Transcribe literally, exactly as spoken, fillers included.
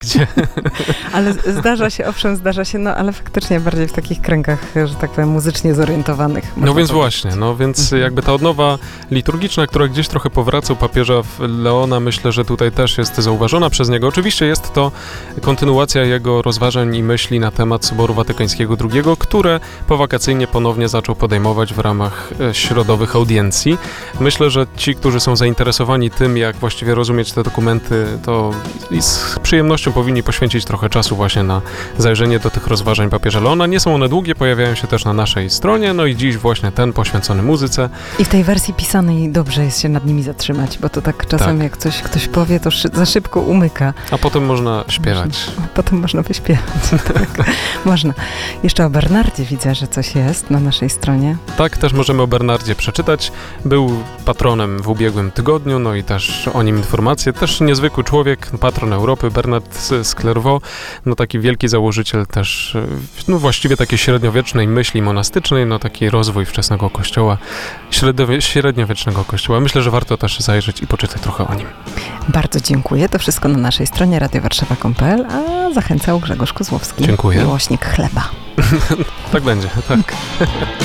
Gdzie... Ale zdarza się, owszem, zdarza się, no ale faktycznie bardziej w takich kręgach, że tak powiem, muzycznie zorientowanych. No więc powiedzieć. Właśnie, no więc Mhm. jakby ta odnowa liturgiczna, która gdzieś trochę powraca u papieża Leona, myślę, że tutaj też jest zauważona przez niego. Oczywiście jest to kontynuacja jego rozważań i myśli na temat Soboru Watykańskiego drugiego, które powakacyjnie ponownie zaczął podejmować w ramach środowych audiencji. Myślę, że ci, którzy są zainteresowani tym, jak właściwie rozumieć te dokumenty, to i z przyjemnością powinni poświęcić trochę czasu właśnie na zajrzenie do tych rozważań papieża Leona. Nie są one długie, pojawiają się też na naszej stronie, no i dziś właśnie ten poświęcony muzyce. I w tej wersji pisanej dobrze jest się nad nimi zatrzymać, bo to tak czasem Tak. jak coś ktoś powie, to szy- za szybko umyka. A potem można śpiewać. Można, potem można wyśpiewać, tak. Można. Jeszcze o Bernardzie widzę, że coś jest na naszej stronie. Tak, też możemy o Bernardzie przeczytać. Był patronem w ubiegłym tygodniu, no i też o nim informacje. Też niezwykły człowiek, patron Europy, Bernard z Clairvaux, no taki wielki założyciel też, no właściwie takiej średniowiecznej myśli monastycznej, no taki rozwój wczesnego kościoła, średniowie- średniowiecznego kościoła. Myślę, że warto też zajrzeć i poczytać trochę o nim. Bardzo dziękuję. To wszystko na naszej stronie radio warszawa kropka com kropka pe el, a zachęcał Grzegorz Kozłowski. Dziękuję. Miłośnik chleba. Tak będzie, tak.